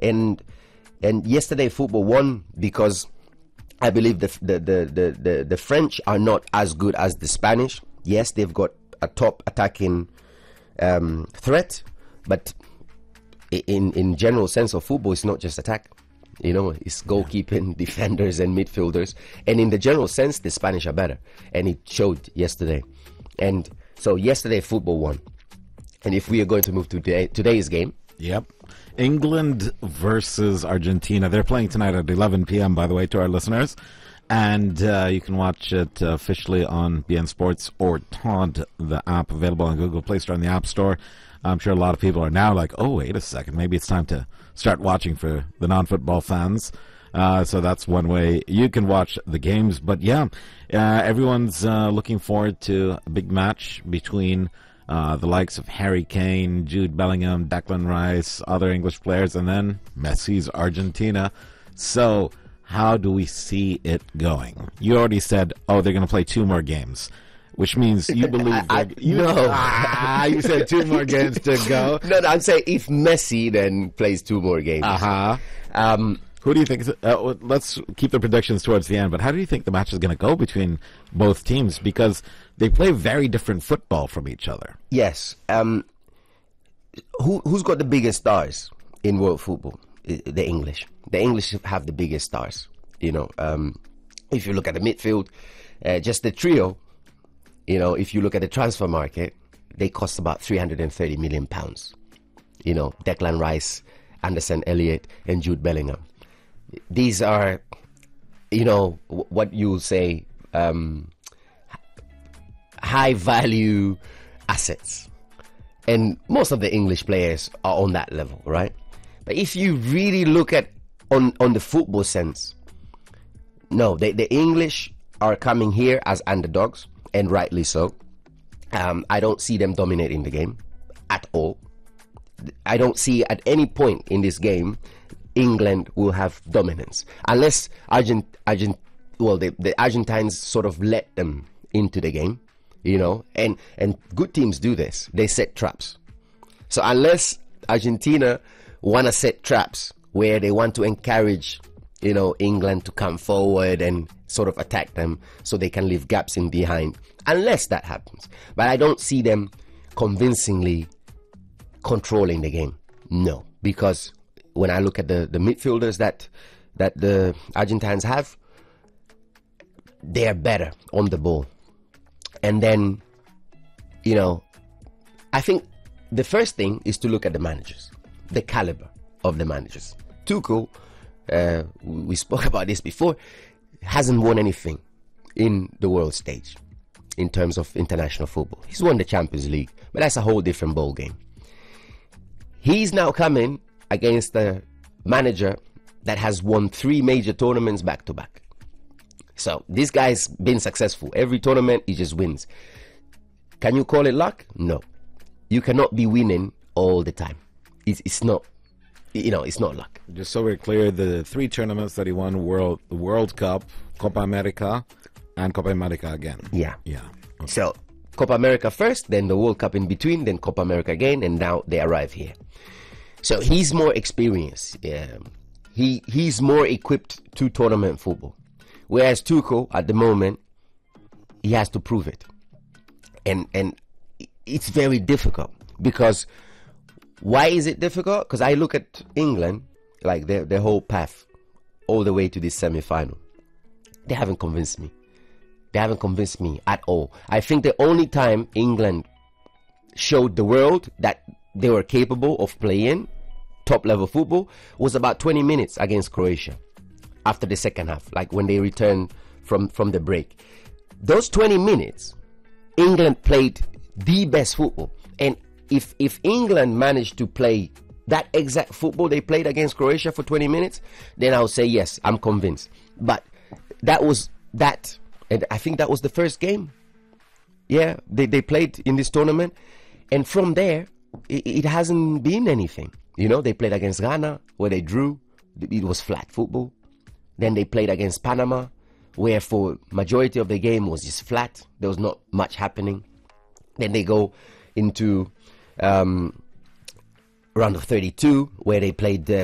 And yesterday football won because I believe the French are not as good as the Spanish. Yes, they've got a top attacking threat, but in general sense of football, it's not just attack. It's goalkeeping, defenders, and midfielders. And in the general sense, the Spanish are better, and it showed yesterday. And so yesterday football won. And if we are going to move to today's game. Yep. England versus Argentina. They're playing tonight at 11 p.m., by the way, to our listeners. And you can watch it officially on BN Sports or Todd, the app available on Google Play Store and the App Store. I'm sure a lot of people are now like, oh, wait a second, maybe it's time to start watching for the non-football fans. So that's one way you can watch the games. But yeah, everyone's looking forward to a big match between the likes of Harry Kane, Jude Bellingham, Declan Rice, other English players, and then Messi's Argentina. So how do we see it going? You already said, they're going to play 2 more games, which means you believe you said 2 more games to go. No, I'm saying if Messi then plays 2 more games. Who do you think? Let's keep the predictions towards the end. But how do you think the match is going to go between both teams? Because they play very different football from each other. Yes. Who's got the biggest stars in world football? The English. The English have the biggest stars. If you look at the midfield, just the trio. If you look at the transfer market, they cost about £330 million. Declan Rice, Anderson Elliott, and Jude Bellingham. These are, what you say, high value assets. And most of the English players are on that level, right? But if you really look at on the football sense, no, the English are coming here as underdogs, and rightly so. I don't see them dominating the game at all. I don't see at any point in this game England will have dominance unless the Argentines sort of let them into the game, and good teams do this. They set traps. So unless Argentina want to set traps where they want to encourage, England to come forward and sort of attack them so they can leave gaps in behind, unless that happens. But I don't see them convincingly controlling the game. No, because when I look at the midfielders that the Argentines have, they are better on the ball. And then, I think the first thing is to look at the managers, the caliber of the managers. Tuchel, we spoke about this before, hasn't won anything in the world stage in terms of international football. He's won the Champions League, but that's a whole different ball game. He's now coming against a manager that has won 3 major tournaments back to back. So this guy's been successful. Every tournament he just wins. Can you call it luck? No. You cannot be winning all the time. It's not, it's not luck. Just so we're clear, the 3 tournaments that he won, the World Cup, Copa America, and Copa America again. Yeah. Okay. So Copa America first, then the World Cup in between, then Copa America again, and now they arrive here. So he's more experienced. He's more equipped to tournament football. Whereas Tuchel, at the moment, he has to prove it. And it's very difficult. Because why is it difficult? Because I look at England, like their whole path, all the way to this semi-final. They haven't convinced me. They haven't convinced me at all. I think the only time England showed the world that they were capable of playing top-level football was about 20 minutes against Croatia after the second half, like when they returned from the break. Those 20 minutes, England played the best football. And if England managed to play that exact football they played against Croatia for 20 minutes, then I'll say, yes, I'm convinced. But that was that. And I think that was the first game. Yeah, they played in this tournament. And from there, it hasn't been anything. They played against Ghana, where they drew. It was flat football. Then they played against Panama, where for majority of the game was just flat. There was not much happening. Then they go into round of 32, where they played